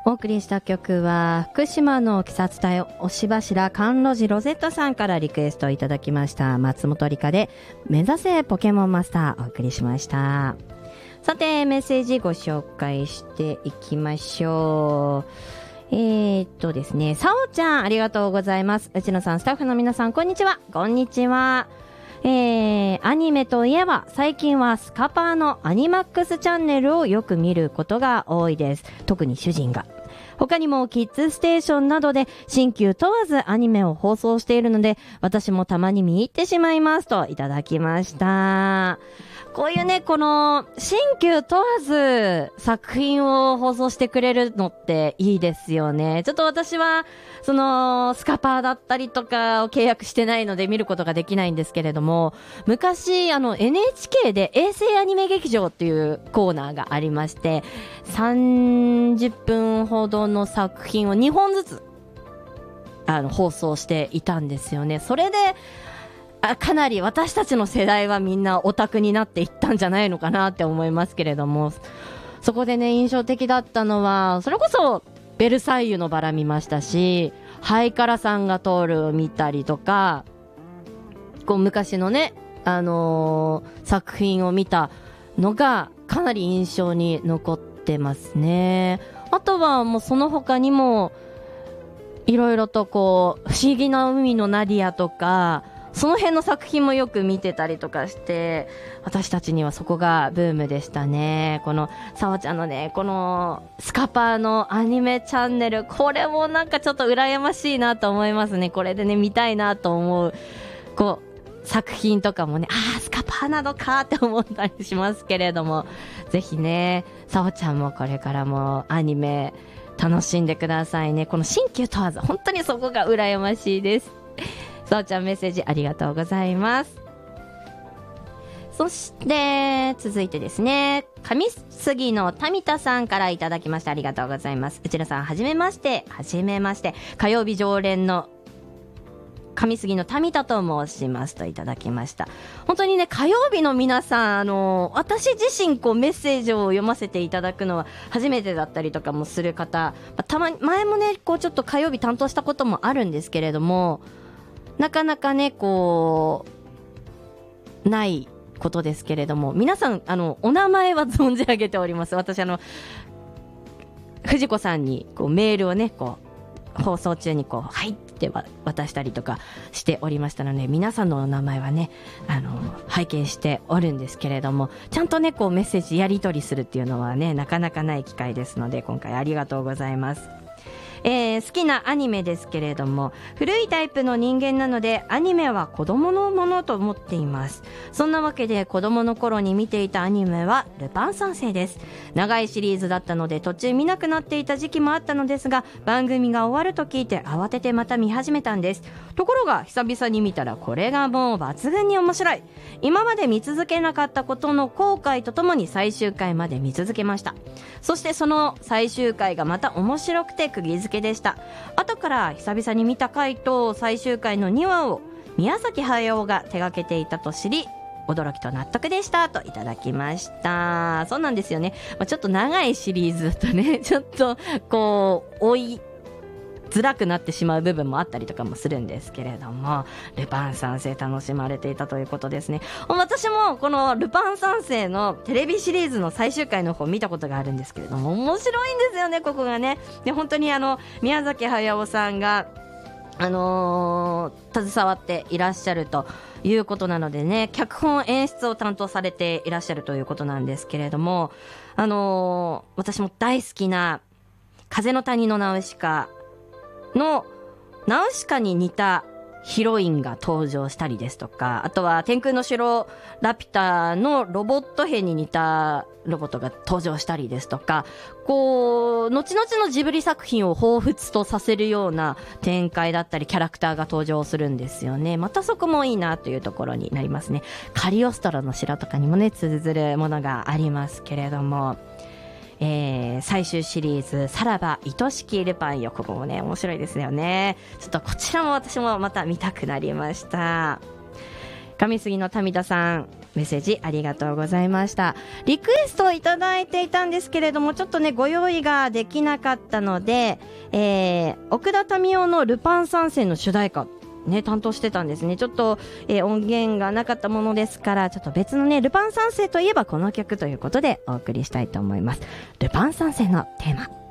お送りした曲は福島の鬼殺隊押し柱甘露寺ロゼットさんからリクエストいただきました松本里香で目指せポケモンマスターお送りしました。さてメッセージご紹介していきましょう。ですね、さおちゃんありがとうございます。内野さん、スタッフの皆さんこんにちは。こんにちは。アニメといえば最近はスカパーのアニマックスチャンネルをよく見ることが多いです。特に主人が。他にもキッズステーションなどで新旧問わずアニメを放送しているので私もたまに見入ってしまいますといただきました。こういうね、この新旧問わず作品を放送してくれるのっていいですよね。ちょっと私はそのスカパーだったりとかを契約してないので見ることができないんですけれども、昔NHK で衛星アニメ劇場っていうコーナーがありまして、30分ほどの作品を2本ずつ放送していたんですよね。それでかなり私たちの世代はみんなオタクになっていったんじゃないのかなって思いますけれども、そこでね印象的だったのはそれこそベルサイユのバラ見ましたし、ハイカラさんが通るを見たりとか、こう昔のね作品を見たのがかなり印象に残ってますね。あとはもうその他にもいろいろとこう不思議な海のナディアとかその辺の作品もよく見てたりとかして、私たちにはそこがブームでしたね。このさわちゃんのねこのスカパーのアニメチャンネル、これもなんかちょっと羨ましいなと思いますね。これでね見たいなと思うこう作品とかもね、スカパーなのかって思ったりしますけれども、ぜひねさわちゃんもこれからもアニメ楽しんでくださいね。この新旧問わず本当にそこが羨ましいです。さおちゃんメッセージありがとうございます。そして続いてですね、上杉のタミタさんからいただきました。ありがとうございます。内田さんはじめまして。はじめまして。火曜日常連の上杉のタミタと申しますといただきました。本当にね火曜日の皆さん私自身こうメッセージを読ませていただくのは初めてだったりとかもする方、たまに前もねこうちょっと火曜日担当したこともあるんですけれども、なかなかねこうないことですけれども、皆さんお名前は存じ上げております。私藤子さんにこうメールをねこう放送中にこうはいって渡したりとかしておりましたので、皆さんのお名前はね拝見しておるんですけれども、ちゃんとねこうメッセージやり取りするっていうのはねなかなかない機会ですので、今回ありがとうございます。好きなアニメですけれども、古いタイプの人間なのでアニメは子供のものと思っています。そんなわけで子供の頃に見ていたアニメはルパン三世です。長いシリーズだったので途中見なくなっていた時期もあったのですが、番組が終わると聞いて慌ててまた見始めたんです。ところが久々に見たらこれがもう抜群に面白い。今まで見続けなかったことの後悔とともに最終回まで見続けました。そしてその最終回がまた面白くて釘付けでした。後から久々に見た回と最終回の2話を宮崎駿が手掛けていたと知り、驚きと納得でしたといただきました。そうなんですよね、ちょっと長いシリーズだとねちょっとこう追いづらくなってしまう部分もあったりとかもするんですけれども、ルパン三世楽しまれていたということですね。私もこのルパン三世のテレビシリーズの最終回の方見たことがあるんですけれども、面白いんですよねここがね。で本当に宮崎駿さんが携わっていらっしゃるということなのでね、脚本演出を担当されていらっしゃるということなんですけれども、私も大好きな風の谷のナウシカのナウシカに似たヒロインが登場したりですとか、あとは天空の城ラピュタのロボット兵に似たロボットが登場したりですとか、こう後々のジブリ作品を彷彿とさせるような展開だったりキャラクターが登場するんですよね。またそこもいいなというところになりますね。カリオストロの城とかにもね通ずるものがありますけれども、最終シリーズさらば愛しきルパンよ、ここもね面白いですよね。ちょっとこちらも私もまた見たくなりました。上杉の民田さん、 メッセージありがとうございました。リクエストをいただいていたんですけれども、ちょっとね、ご用意ができなかったので、奥田民生のルパン三世の主題歌、ね、担当してたんですね。ちょっと、音源がなかったものですから、ちょっと別のね、ルパン三世といえばこの曲ということでお送りしたいと思います。ルパン三世のテーマ。